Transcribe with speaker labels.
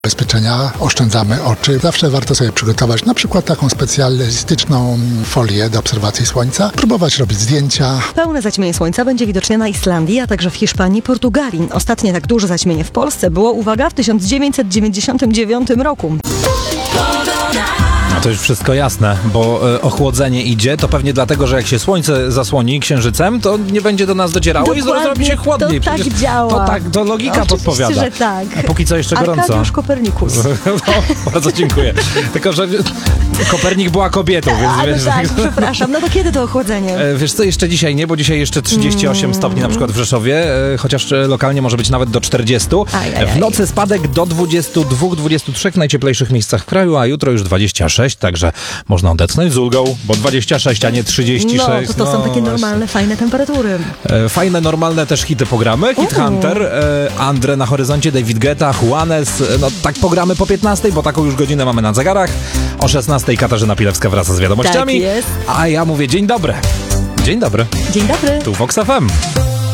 Speaker 1: Bezpieczenia oszczędzamy oczy. Zawsze warto sobie przygotować na przykład taką specjalistyczną folię do obserwacji słońca, próbować robić zdjęcia.
Speaker 2: Pełne zaćmienie słońca będzie widoczne na Islandii, a także w Hiszpanii i Portugalii. Ostatnie tak duże zaćmienie w Polsce było, uwaga, w 1999 roku.
Speaker 3: To już wszystko jasne, bo ochłodzenie idzie, to pewnie dlatego, że jak się słońce zasłoni księżycem, to nie będzie do nas docierało.
Speaker 2: Dokładnie,
Speaker 3: i zrobi się chłodniej.
Speaker 2: to tak działa.
Speaker 3: To logika
Speaker 2: Oczywiście,
Speaker 3: podpowiada.
Speaker 2: że tak.
Speaker 3: A póki co jeszcze gorąco.
Speaker 2: Arkadiusz Kopernikus.
Speaker 3: No, bardzo dziękuję. Tylko, że Kopernik była kobietą, więc
Speaker 2: Ale
Speaker 3: wiesz...
Speaker 2: tak, przepraszam. No to kiedy to ochłodzenie?
Speaker 3: Wiesz co, jeszcze dzisiaj nie, bo dzisiaj jeszcze 38 stopni na przykład w Rzeszowie, chociaż lokalnie może być nawet do 40. W nocy spadek do 22-23 w najcieplejszych miejscach w kraju, a jutro już 26, także można odetchnąć z ulgą, bo 26, a nie 36.
Speaker 2: No, to są takie normalne, fajne temperatury.
Speaker 3: Fajne, normalne też hity pogramy. Hit Hunter, Andre na horyzoncie, David Guetta, Juanes. No tak pogramy po 15, bo taką już godzinę mamy na zegarach. O 16 Katarzyna Pilewska wraca z wiadomościami.
Speaker 2: Tak jest.
Speaker 3: A ja mówię dzień dobry. Dzień dobry.
Speaker 2: Dzień dobry.
Speaker 3: Tu Vox FM.